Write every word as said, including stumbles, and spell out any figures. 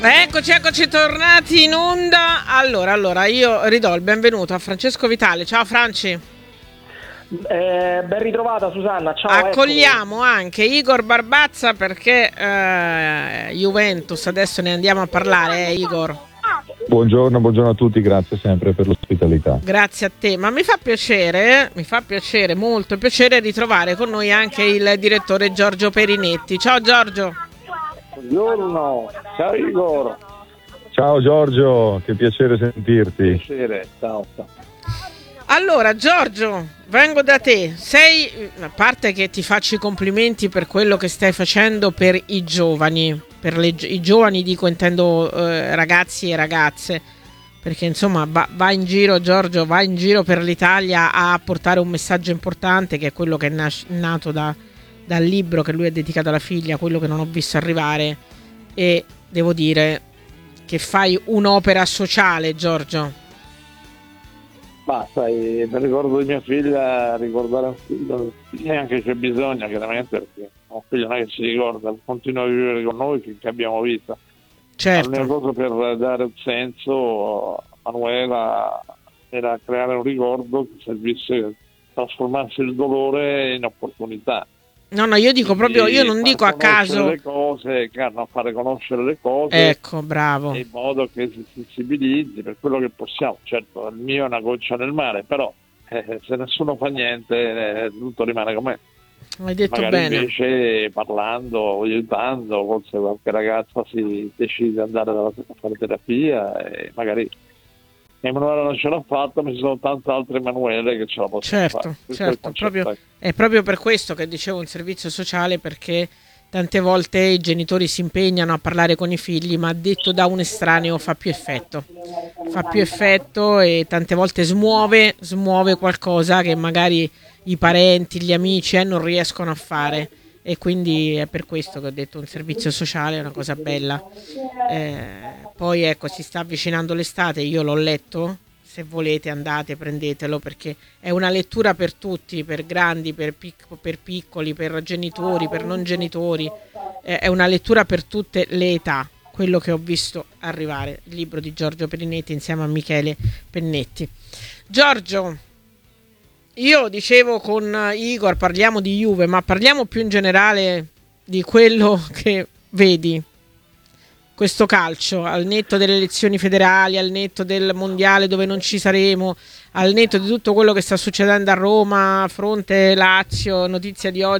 Eccoci, eccoci tornati in onda. Allora, allora, io ridò il benvenuto a Francesco Vitale. Ciao Franci. Eh, ben ritrovata Susanna, ciao. Accogliamo eccomi. Anche Igor Barbazza perché eh, Juventus, adesso ne andiamo a parlare, eh, Igor. Buongiorno, buongiorno a tutti, grazie sempre per l'ospitalità. Grazie a te, ma mi fa piacere, mi fa piacere, molto piacere ritrovare con noi anche il direttore Giorgio Perinetti. Ciao Giorgio. Buongiorno, ciao Igor. Ciao Giorgio, che piacere sentirti. Piacere, ciao. Allora Giorgio, vengo da te. Sei, a parte che ti faccio i complimenti per quello che stai facendo per i giovani, per le, i giovani dico intendo eh, ragazzi e ragazze, perché insomma va, va in giro Giorgio, va in giro per l'Italia a portare un messaggio importante che è quello che è nas- nato da, dal libro che lui ha dedicato alla figlia, quello che non ho visto arrivare, e devo dire che fai un'opera sociale Giorgio. Ma sai, mi ricordo di mia figlia, ricordare un figlio, neanche c'è bisogno chiaramente perché un figlio non è che si ricorda, continua a vivere con noi finché abbiamo vita. Certo. La mia cosa per dare un senso a Manuela era creare un ricordo che servisse a trasformarsi il dolore in opportunità. No, no, io dico proprio, io non dico a caso le cose, a fare conoscere le cose. Ecco, bravo. In modo che si sensibilizzi per quello che possiamo. Certo, il mio è una goccia nel mare, però eh, se nessuno fa niente, eh, tutto rimane com'è. Hai detto magari bene. Invece parlando, aiutando, forse qualche ragazza si decide di andare a fare terapia e magari Emanuele non ce l'ha fatta, ma ci sono tante altre Emanuele che ce la possono certo, fare. Certo, proprio, è proprio per questo che dicevo un servizio sociale, perché tante volte i genitori si impegnano a parlare con i figli, ma detto da un estraneo fa più effetto. Fa più effetto e tante volte smuove, smuove qualcosa che magari i parenti, gli amici eh, non riescono a fare. E quindi è per questo che ho detto un servizio sociale è una cosa bella. Eh, poi ecco, si sta avvicinando l'estate, io l'ho letto, se volete andate, prendetelo, perché è una lettura per tutti, per grandi, per, pic- per piccoli, per genitori, per non genitori, eh, è una lettura per tutte le età, quello che ho visto arrivare, il libro di Giorgio Perinetti insieme a Michele Pennetti. Giorgio, io dicevo con Igor, parliamo di Juve, ma parliamo più in generale di quello che vedi, questo calcio, al netto delle elezioni federali, al netto del mondiale dove non ci saremo, al netto di tutto quello che sta succedendo a Roma, fronte Lazio, notizia di oggi.